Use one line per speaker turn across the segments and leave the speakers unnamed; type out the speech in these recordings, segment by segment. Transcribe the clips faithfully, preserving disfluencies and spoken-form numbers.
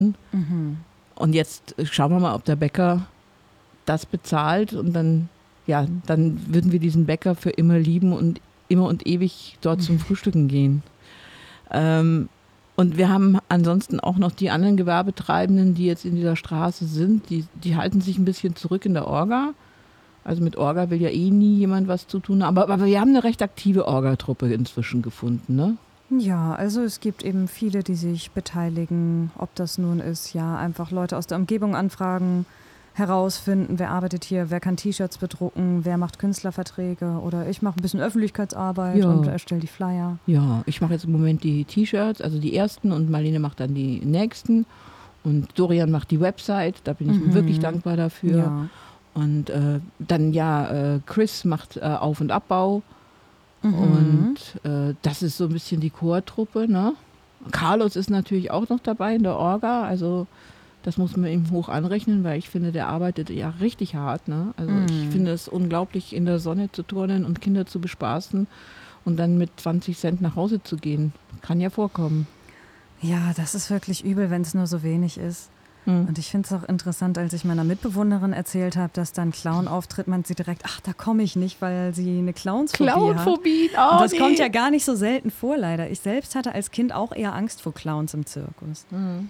Mhm.
Und jetzt schauen wir mal, ob der Bäcker das bezahlt und dann, ja, dann würden wir diesen Bäcker für immer lieben und immer und ewig dort zum Frühstücken gehen. Ähm, und wir haben ansonsten auch noch die anderen Gewerbetreibenden, die jetzt in dieser Straße sind, die, die halten sich ein bisschen zurück in der Orga. Also mit Orga will ja eh nie jemand was zu tun haben, aber, aber wir haben eine recht aktive Orga-Truppe inzwischen gefunden, ne?
Ja, also es gibt eben viele, die sich beteiligen, ob das nun ist, ja, einfach Leute aus der Umgebung anfragen, herausfinden, wer arbeitet hier, wer kann T-Shirts bedrucken, wer macht Künstlerverträge oder ich mache ein bisschen Öffentlichkeitsarbeit
Ja.
und erstelle die Flyer.
Ja, ich mache jetzt im Moment die T-Shirts, also die ersten und Marlene macht dann die nächsten und Dorian macht die Website, da bin ich
Mhm.
wirklich dankbar dafür.
Ja.
Und äh, dann ja, äh, Chris macht äh, Auf- und Abbau.
Mhm.
Und äh, das ist so ein bisschen die Chortruppe, ne? Carlos ist natürlich auch noch dabei in der Orga, also das muss man ihm hoch anrechnen, weil ich finde, der arbeitet ja richtig hart, ne? Also
Mhm.
ich finde es unglaublich, in der Sonne zu turnen und Kinder zu bespaßen und dann mit zwanzig Cent nach Hause zu gehen. Kann ja vorkommen.
Ja, das ist wirklich übel, wenn es nur so wenig ist.
Hm.
Und ich finde es auch interessant, als ich meiner Mitbewohnerin erzählt habe, dass dann Clown auftritt, meint sie direkt, ach, da komme ich nicht, weil sie eine Clownsphobie hat.
Clownphobie, oh,
Und das
nee.
kommt ja gar nicht so selten vor, leider. Ich selbst hatte als Kind auch eher Angst vor Clowns im Zirkus.
Hm.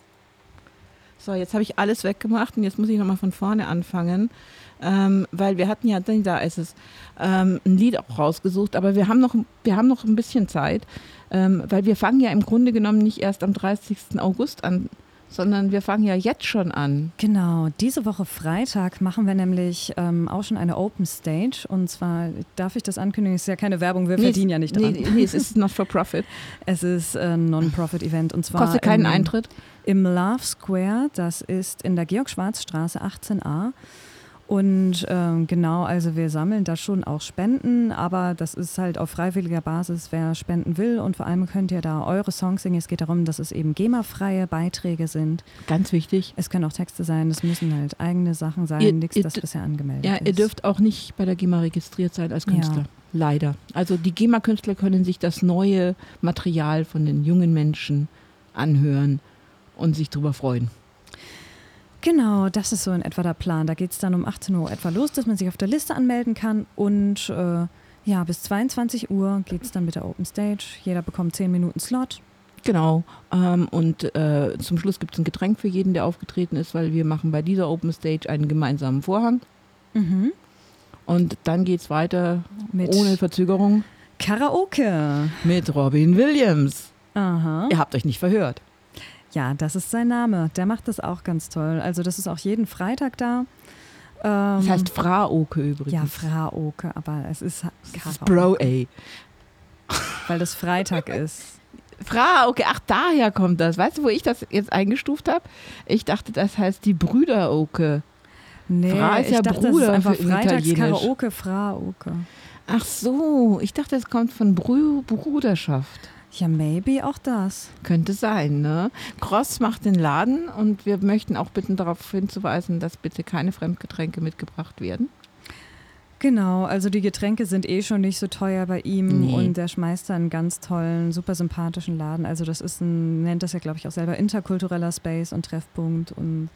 So, jetzt habe ich alles weggemacht und jetzt muss ich nochmal von vorne anfangen, ähm, weil wir hatten ja, da ist es, ähm, ein Lied auch rausgesucht, aber wir haben noch, wir haben noch ein bisschen Zeit, ähm, weil wir fangen ja im Grunde genommen nicht erst am dreißigsten August an, sondern wir fangen ja jetzt schon an.
Genau, diese Woche Freitag machen wir nämlich ähm, auch schon eine Open Stage. Und zwar, darf ich das ankündigen, ist ja keine Werbung, wir
Nee,
verdienen ja nicht dran.
Nee, nee, es ist not for profit.
Es ist ein Non-Profit-Event und zwar
Kostet keinen
im,
Eintritt.
im Love Square, das ist in der Georg-Schwarz-Straße achtzehn a. Und ähm, genau, also wir sammeln da schon auch Spenden, aber das ist halt auf freiwilliger Basis, wer spenden will. Und vor allem könnt ihr da eure Songs singen. Es geht darum, dass es eben GEMA-freie Beiträge sind.
Ganz wichtig.
Es können auch Texte sein, es müssen halt eigene Sachen sein,
Ihr-
nichts,
ihr
das
d-
bisher angemeldet
Ja,
ist.
ihr dürft auch nicht bei der GEMA registriert sein als Künstler.
Ja.
Leider. Also die GEMA-Künstler können sich das neue Material von den jungen Menschen anhören und sich drüber freuen.
Genau, das ist so in etwa der Plan. Da geht es dann um achtzehn Uhr etwa los, dass man sich auf der Liste anmelden kann. Und äh, ja, bis zweiundzwanzig Uhr geht es dann mit der Open Stage. Jeder bekommt zehn Minuten Slot.
Genau. Ähm, und äh, zum Schluss gibt es ein Getränk für jeden, der aufgetreten ist, weil wir machen bei dieser Open Stage einen gemeinsamen Vorhang.
Mhm.
Und dann geht es weiter
Mit
ohne Verzögerung
Karaoke.
mit Robin Williams.
Aha.
Ihr habt euch nicht verhört.
Ja, das ist sein Name. Der macht das auch ganz toll. Also das ist auch jeden Freitag da. Ähm,
Das heißt Fraoke übrigens.
ja, Fraoke, aber es ist
Das ist
Karaoke,
Bro, ey.
weil das Freitag ist.
Fraoke, ach daher kommt das. Weißt du, wo ich das jetzt eingestuft habe? Ich dachte, das heißt die Brüderoke.
Nee,
Fra ist
ich
ja
dachte,
Bruder
das ist einfach
für- in
Freitags
Italienisch.
Karaoke, Fraoke.
Ach so, ich dachte, es kommt von Brü Bruderschaft.
Ja, maybe auch das.
Könnte sein, ne? Cross macht den Laden und wir möchten auch bitten, darauf hinzuweisen, dass bitte keine Fremdgetränke mitgebracht werden.
Genau, also die Getränke sind eh schon nicht so teuer bei ihm
Nee.
und der schmeißt da einen ganz tollen, super sympathischen Laden. Also das ist ein, nennt das ja glaube ich auch selber, interkultureller Space und Treffpunkt und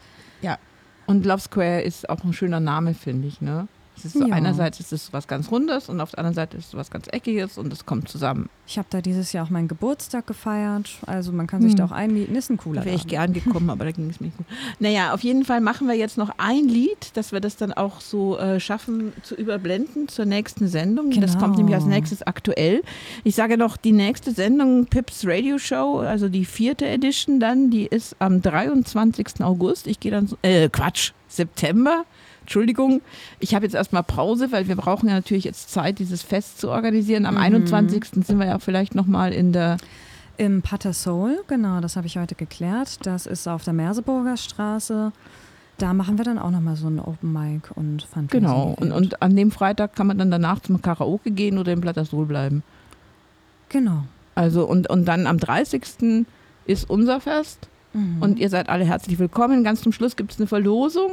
Und Love Square ist auch ein schöner Name, finde ich, ne? Es ist so,
Ja.
einerseits ist es was ganz Rundes und auf der anderen Seite ist es was ganz Eckiges und es kommt zusammen.
ich habe da dieses Jahr auch meinen Geburtstag gefeiert. Also man kann sich
Hm.
da auch einmieten, ist ein cooler
Da wäre ich
Laden.
gern gekommen, aber da ging es mir nicht gut. Naja, auf jeden Fall machen wir jetzt noch ein Lied, dass wir das dann auch so äh, schaffen zu überblenden zur nächsten Sendung. Das
Genau.
kommt nämlich als nächstes aktuell. Ich sage noch, die nächste Sendung, Pips Radio Show, also die vierte Edition dann, die ist am dreiundzwanzigsten August. Ich gehe dann, so- äh, Quatsch, September. Entschuldigung, ich habe jetzt erstmal Pause, weil wir brauchen ja natürlich jetzt Zeit, dieses Fest zu organisieren. Am
Mhm.
einundzwanzigsten sind wir ja vielleicht nochmal in der
Im Pater Soul, genau, das habe ich heute geklärt. Das ist auf der Merseburger Straße. Da machen wir dann auch nochmal so ein Open Mic und Fundraising.
Genau, und, und an dem Freitag kann man dann danach zum Karaoke gehen oder im Plattersol bleiben.
Genau.
Also und, und dann am dreißigsten ist unser Fest
Mhm.
und ihr seid alle herzlich willkommen. Ganz zum Schluss gibt es eine Verlosung.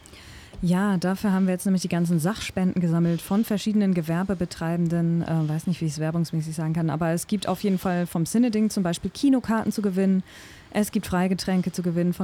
Ja, dafür haben wir jetzt nämlich die ganzen Sachspenden gesammelt von verschiedenen Gewerbebetreibenden. Äh, weiß nicht, wie ich es werbungsmäßig sagen kann, aber es gibt auf jeden Fall vom Cineding zum Beispiel Kinokarten zu gewinnen. Es gibt Freigetränke zu gewinnen von